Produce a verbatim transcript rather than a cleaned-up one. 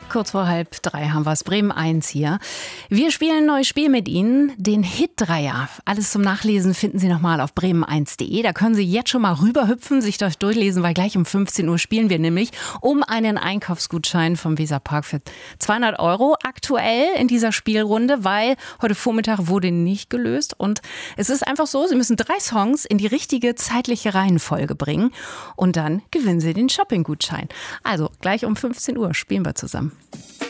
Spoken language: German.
Kurz vor halb drei haben wir es. Bremen eins hier. Wir spielen ein neues Spiel mit Ihnen, den Hit-Dreier. Alles zum Nachlesen finden Sie nochmal auf bremen eins punkt de. Da können Sie jetzt schon mal rüberhüpfen, sich das durchlesen, weil gleich um fünfzehn Uhr spielen wir nämlich um einen Einkaufsgutschein vom Weserpark für zweihundert Euro. Aktuell in dieser Spielrunde, weil heute Vormittag wurde nicht gelöst. Und es ist einfach so, Sie müssen drei Songs in die richtige zeitliche Reihenfolge bringen. Und dann gewinnen Sie den Shopping-Gutschein. Also gleich um fünfzehn Uhr spielen wir zusammen.